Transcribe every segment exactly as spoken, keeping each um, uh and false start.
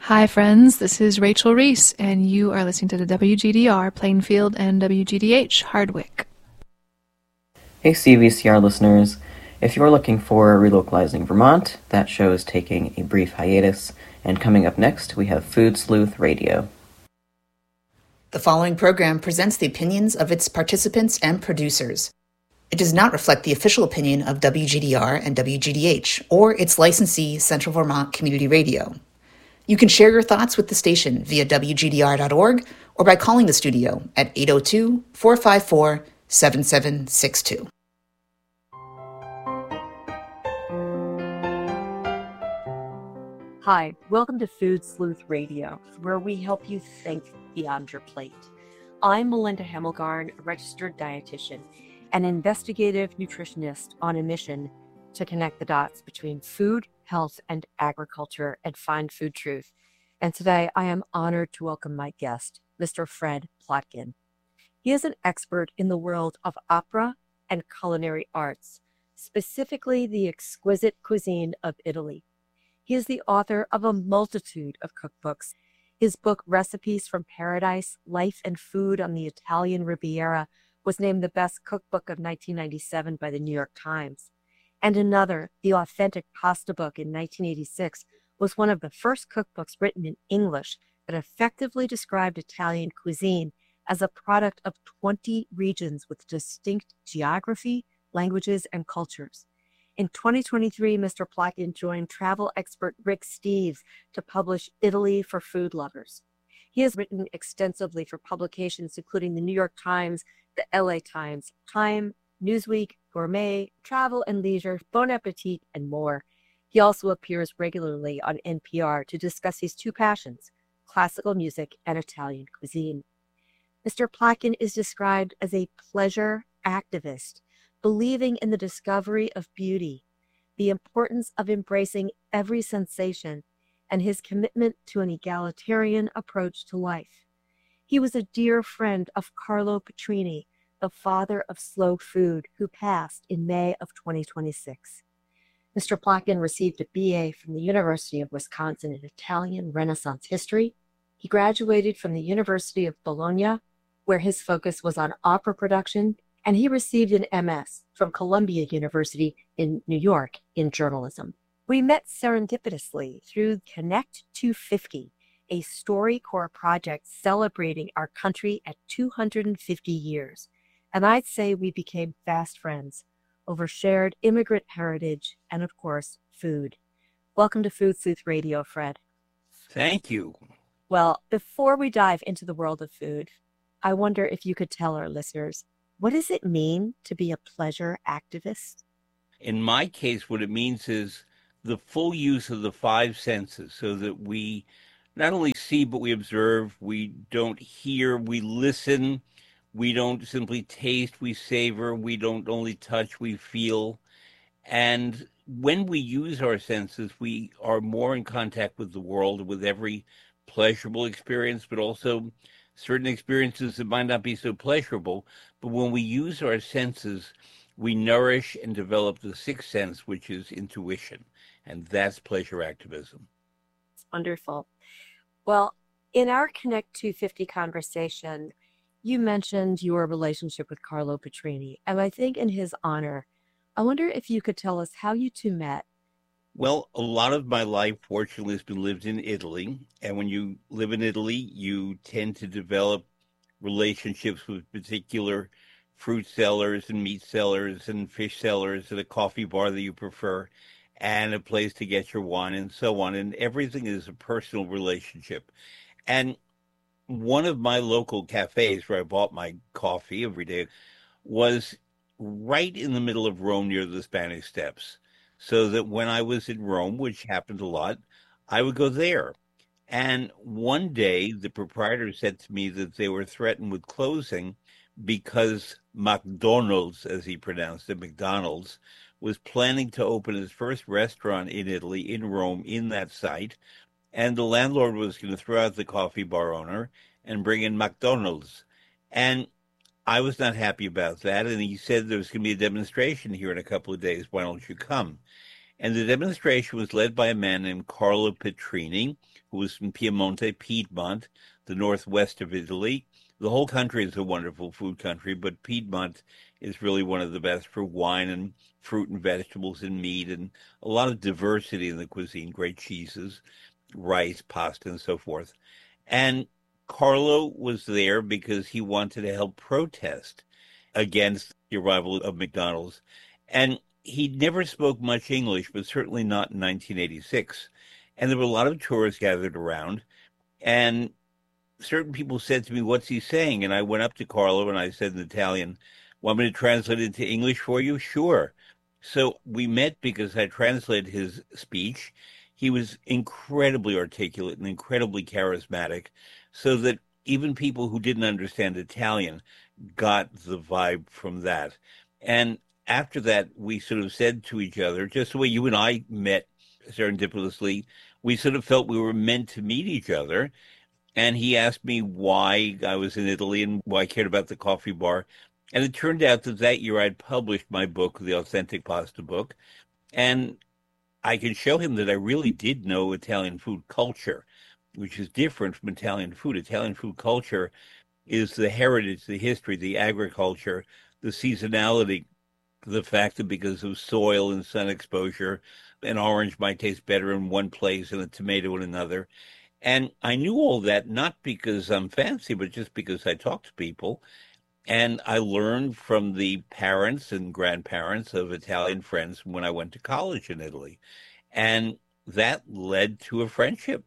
Hi, friends. This is Rachel Reese, and you are listening to the W G D R Plainfield and W G D H Hardwick. Hey, C V C R listeners. If you're looking for Relocalizing Vermont, that show is taking a brief hiatus, and coming up next, we have Food Sleuth Radio. The following program presents the opinions of its participants and producers. It does not reflect the official opinion of W G D R and W G D H or its licensee, Central Vermont Community Radio. You can share your thoughts with the station via W G D R dot org or by calling the studio at eight oh two, four five four, seven seven six two. Hi, welcome to Food Sleuth Radio, where we help you think beyond your plate. I'm Melinda Hemmelgarn, a registered dietitian, an investigative nutritionist on a mission to connect the dots between food, health, and agriculture and find food truth. And today I am honored to welcome my guest, Mister Fred Plotkin. He is an expert in the world of opera and culinary arts, specifically the exquisite cuisine of Italy. He is the author of a multitude of cookbooks. His book, Recipes from Paradise, Life and Food on the Italian Riviera, was named the best cookbook of nineteen ninety-seven by the New York Times. And another, The Authentic Pasta Book in nineteen eighty-six, was one of the first cookbooks written in English that effectively described Italian cuisine as a product of twenty regions with distinct geography, languages, and cultures. In twenty twenty-three, Mister Plotkin joined travel expert Rick Steves to publish Italy for Food Lovers. He has written extensively for publications including the New York Times, the L A Times, Time, Newsweek, Gourmet, Travel and Leisure, Bon Appetit, and more. He also appears regularly on N P R to discuss his two passions, classical music and Italian cuisine. Mister Plotkin is described as a pleasure activist, believing in the discovery of beauty, the importance of embracing every sensation, and his commitment to an egalitarian approach to life. He was a dear friend of Carlo Petrini, the father of slow food, who passed in May of twenty twenty-six. Mister Plotkin received a B A from the University of Wisconsin in Italian Renaissance history. He graduated from the University of Bologna, where his focus was on opera production, and he received an M S from Columbia University in New York in journalism. We met serendipitously through Connect two fifty, a StoryCorps project celebrating our country at two hundred fifty years. And I'd say we became fast friends over shared immigrant heritage and, of course, food. Welcome to Food Sleuth Radio, Fred. Thank you. Well, before we dive into the world of food, I wonder if you could tell our listeners, what does it mean to be a pleasure activist? In my case, what it means is the full use of the five senses so that we not only see, but we observe, we don't hear, we listen, we don't simply taste, we savor, we don't only touch, we feel. And when we use our senses, we are more in contact with the world, with every pleasurable experience, but also certain experiences that might not be so pleasurable. But when we use our senses, we nourish and develop the sixth sense, which is intuition. And that's pleasure activism. It's wonderful. Well, in our Connect two fifty conversation, you mentioned your relationship with Carlo Petrini. And I think in his honor, I wonder if you could tell us how you two met. Well, a lot of my life, fortunately, has been lived in Italy. And when you live in Italy, you tend to develop relationships with particular fruit sellers and meat sellers and fish sellers at a coffee bar that you prefer, and a place to get your wine and so on. And everything is a personal relationship. And one of my local cafes where I bought my coffee every day was right in the middle of Rome near the Spanish Steps. So that when I was in Rome, which happened a lot, I would go there. And one day, the proprietor said to me that they were threatened with closing because McDonald's, as he pronounced it, McDonald's, was planning to open his first restaurant in Italy, in Rome, in that site. And the landlord was going to throw out the coffee bar owner and bring in McDonald's. And I was not happy about that. And he said there was going to be a demonstration here in a couple of days. Why don't you come? And the demonstration was led by a man named Carlo Petrini, who was from Piemonte, Piedmont, the northwest of Italy. The whole country is a wonderful food country, but Piedmont is really one of the best for wine and fruit and vegetables and meat and a lot of diversity in the cuisine, great cheeses, rice, pasta, and so forth. And Carlo was there because he wanted to help protest against the arrival of McDonald's. And he never spoke much English, but certainly not in nineteen eighty-six. And there were a lot of tourists gathered around. And certain people said to me, "What's he saying?" And I went up to Carlo and I said in Italian, "Want me to translate it into English for you?" "Sure." So we met because I translated his speech. He was incredibly articulate and incredibly charismatic, so that even people who didn't understand Italian got the vibe from that. And after that, we sort of said to each other, just the way you and I met serendipitously, we sort of felt we were meant to meet each other. And he asked me why I was in Italy and why I cared about the coffee bar. And it turned out that that year I'd published my book, The Authentic Pasta Book. And I could show him that I really did know Italian food culture, which is different from Italian food. Italian food culture is the heritage, the history, the agriculture, the seasonality, the fact that because of soil and sun exposure, an orange might taste better in one place and a tomato in another. And I knew all that not because I'm fancy, but just because I talked to people. And I learned from the parents and grandparents of Italian friends when I went to college in Italy. And that led to a friendship.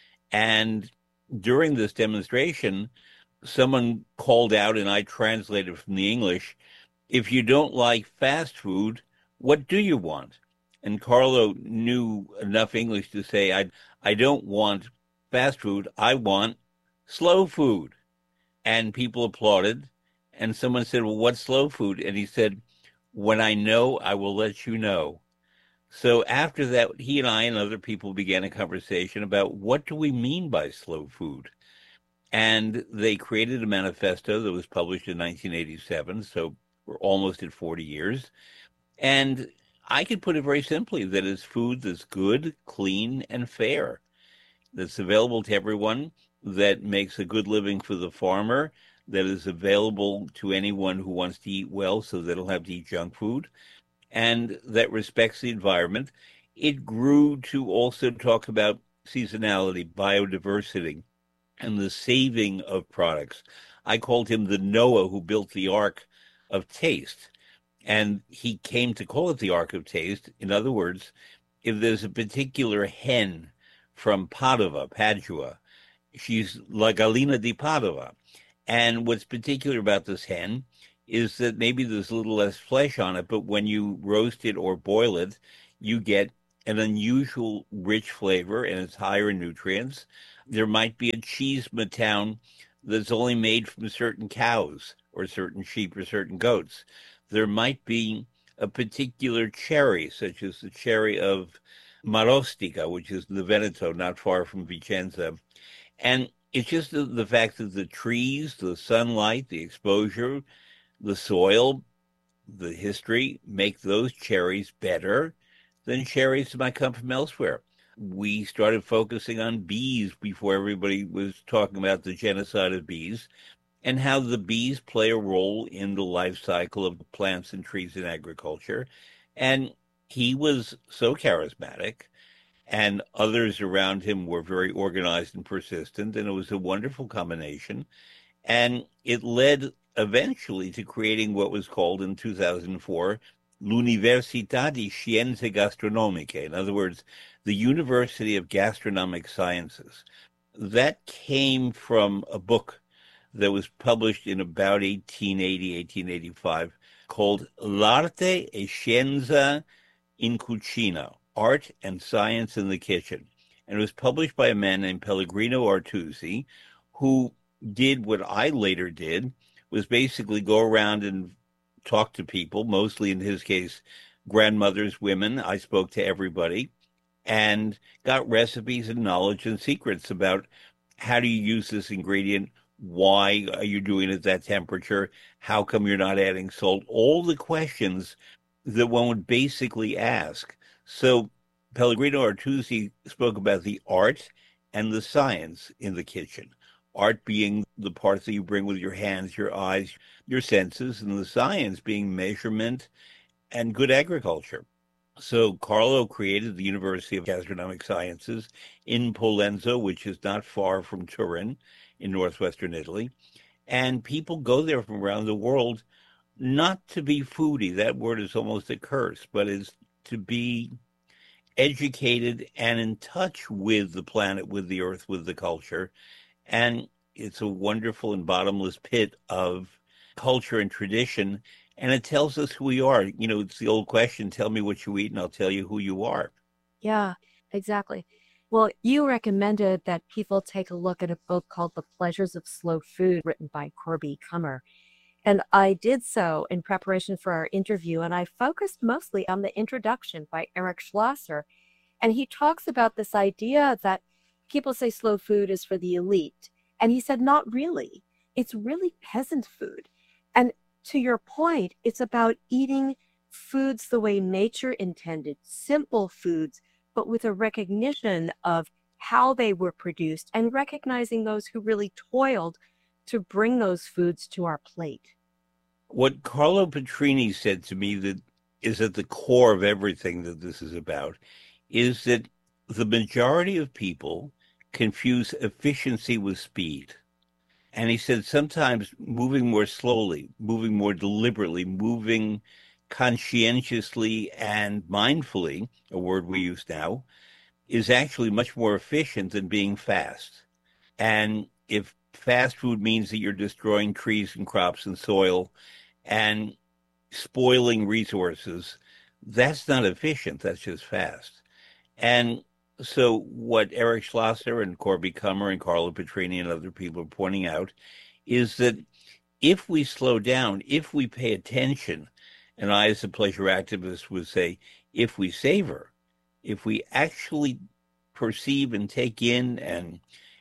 And during this demonstration, someone called out, and I translated from the English, "If you don't like fast food, what do you want?" And Carlo knew enough English to say, I, I don't want fast food, I want slow food. And people applauded. And someone said, "Well, what's slow food?" And he said, "When I know, I will let you know." So after that, he and I and other people began a conversation about what do we mean by slow food? And they created a manifesto that was published in nineteen eighty-seven. So we're almost at forty years. And I could put it very simply, that it's food that's good, clean, and fair, that's available to everyone, that makes a good living for the farmer, that is available to anyone who wants to eat well so they don't have to eat junk food, and that respects the environment. It grew to also talk about seasonality, biodiversity, and the saving of products. I called him the Noah who built the Ark of Taste, and he came to call it the Ark of Taste. In other words, if there's a particular hen from Padova, Padua, she's La Gallina di Padova. And what's particular about this hen is that maybe there's a little less flesh on it, but when you roast it or boil it, you get an unusual rich flavor, and it's higher in nutrients. There might be a cheese matown that's only made from certain cows or certain sheep or certain goats. There might be a particular cherry, such as the cherry of Marostica, which is in the Veneto, not far from Vicenza. And it's just the, the fact that the trees, the sunlight, the exposure, the soil, the history make those cherries better than cherries that might come from elsewhere. We started focusing on bees before everybody was talking about the genocide of bees, and how the bees play a role in the life cycle of plants and trees in agriculture. And he was so charismatic, and others around him were very organized and persistent, and it was a wonderful combination. And it led eventually to creating what was called in two thousand four L'Università di Scienze Gastronomiche. In other words, the University of Gastronomic Sciences. That came from a book that was published in about eighteen eighty, eighteen eighty-five, called L'Arte e Scienza in Cucina, Art and Science in the Kitchen. And it was published by a man named Pellegrino Artusi, who did what I later did, was basically go around and talk to people, mostly in his case, grandmothers, women. I spoke to everybody and got recipes and knowledge and secrets about how do you use this ingredient, why are you doing it at that temperature, how come you're not adding salt, all the questions that one would basically ask So Pellegrino Artusi spoke about the art and the science in the kitchen. Art being the parts that you bring with your hands, your eyes, your senses, and the science being measurement and good agriculture. So Carlo created the University of Gastronomic Sciences in Pollenzo, which is not far from Turin in northwestern Italy. And people go there from around the world not to be foodie. That word is almost a curse, but is to be educated and in touch with the planet, with the earth, with the culture. And it's a wonderful and bottomless pit of culture and tradition. And it tells us who we are. You know, it's the old question, tell me what you eat and I'll tell you who you are. Yeah, exactly. Well, you recommended that people take a look at a book called The Pleasures of Slow Food, written by Corby Kummer. And I did so in preparation for our interview, and I focused mostly on the introduction by Eric Schlosser. And he talks about this idea that people say slow food is for the elite. And he said, not really. It's really peasant food. And to your point, it's about eating foods the way nature intended, simple foods, but with a recognition of how they were produced and recognizing those who really toiled to bring those foods to our plate. What Carlo Petrini said to me that is at the core of everything that this is about is that the majority of people confuse efficiency with speed. And he said sometimes moving more slowly, moving more deliberately, moving conscientiously and mindfully, a word we use now, is actually much more efficient than being fast. And if fast food means that you're destroying trees and crops and soil and spoiling resources, that's not efficient, that's just fast. And so what Eric Schlosser and Corby Kummer and Carlo Petrini and other people are pointing out is that if we slow down, if we pay attention, and I as a pleasure activist would say, if we savor, if we actually perceive and take in and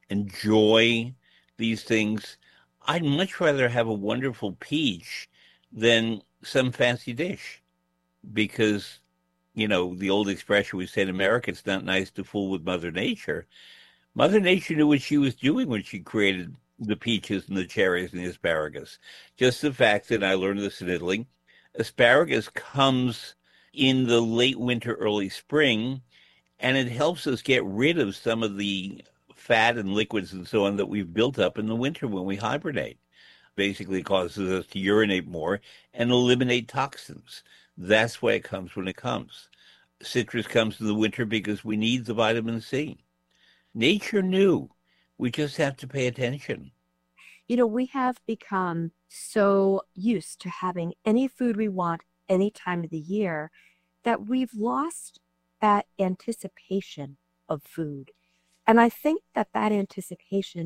enjoy these things, I'd much rather have a wonderful peach than some fancy dish. Because, you know, the old expression we say in America, it's not nice to fool with Mother Nature. Mother Nature knew what she was doing when she created the peaches and the cherries and the asparagus. Just the fact that I learned this in Italy, asparagus comes in the late winter, early spring, and it helps us get rid of some of the fat and liquids and so on that we've built up in the winter when we hibernate. Basically, it causes us to urinate more and eliminate toxins. That's why it comes when it comes. Citrus comes in the winter because we need the vitamin C. Nature knew. We just have to pay attention. You know, we have become so used to having any food we want any time of the year that we've lost that anticipation of food. And I think that that anticipation